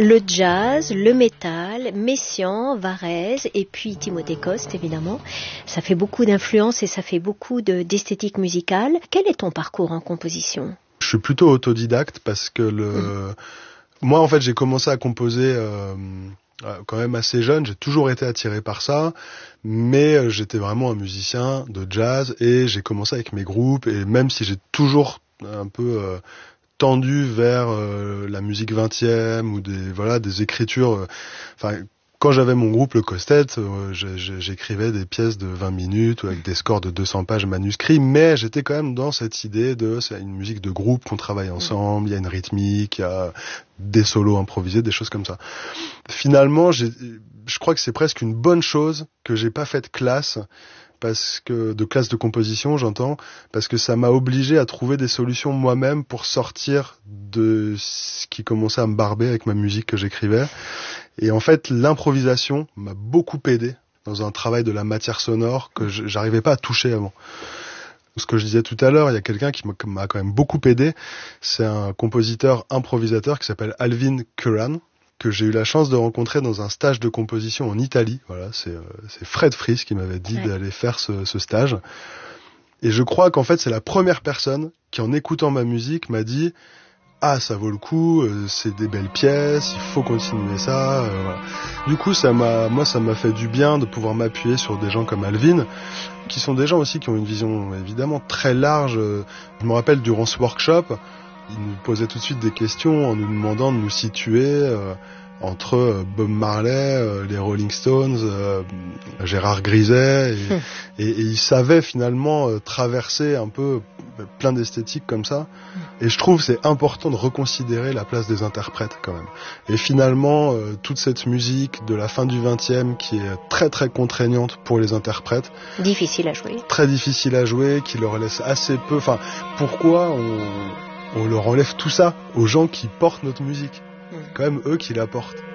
le jazz, le métal, Messiaen, Varèse et puis Timothée Coste évidemment. Ça fait beaucoup d'influence et ça fait beaucoup d'esthétique musicale. Quel est ton parcours en composition ? Je suis plutôt autodidacte parce que moi en fait j'ai commencé à composer quand même assez jeune, j'ai toujours été attiré par ça, mais j'étais vraiment un musicien de jazz et j'ai commencé avec mes groupes et même si j'ai toujours un peu tendu vers la musique 20e ou des écritures quand j'avais mon groupe le Costet, j'écrivais des pièces de 20 minutes ou avec des scores de 200 pages manuscrits, mais j'étais quand même dans cette idée c'est une musique de groupe qu'on travaille ensemble, il y a une rythmique, il y a des solos improvisés, des choses comme ça. Finalement, je crois que c'est presque une bonne chose que j'ai pas fait de classe de composition, j'entends, parce que ça m'a obligé à trouver des solutions moi-même pour sortir de ce qui commençait à me barber avec ma musique que j'écrivais. Et en fait, l'improvisation m'a beaucoup aidé dans un travail de la matière sonore que j'arrivais pas à toucher avant. Ce que je disais tout à l'heure, il y a quelqu'un qui m'a quand même beaucoup aidé, c'est un compositeur improvisateur qui s'appelle Alvin Curran, que j'ai eu la chance de rencontrer dans un stage de composition en Italie. Voilà, c'est Fred Fries qui m'avait dit d'aller faire ce stage. Et je crois qu'en fait, c'est la première personne qui, en écoutant ma musique, m'a dit « Ah, ça vaut le coup, c'est des belles pièces, il faut continuer ça. » Voilà. Du coup, ça m'a fait du bien de pouvoir m'appuyer sur des gens comme Alvin, qui sont des gens aussi qui ont une vision évidemment très large. Je me rappelle, durant ce workshop, il nous posait tout de suite des questions en nous demandant de nous situer entre Bob Marley, les Rolling Stones, Gérard Griset, et il savait finalement traverser un peu plein d'esthétiques comme ça. Et je trouve c'est important de reconsidérer la place des interprètes quand même. Et finalement, toute cette musique de la fin du 20e qui est très très contraignante pour les interprètes. Difficile à jouer. Très difficile à jouer, qui leur laisse assez peu... Enfin, pourquoi on leur enlève tout ça aux gens qui portent notre musique. Quand même eux qui la portent.